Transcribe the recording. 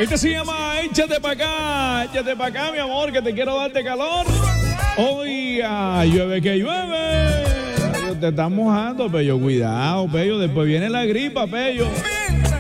Este se llama Échate pa' acá, mi amor, que te quiero darte calor. Hoy llueve que llueve. Te estás mojando, Pello, cuidado, Pello, después viene la gripa, Pello.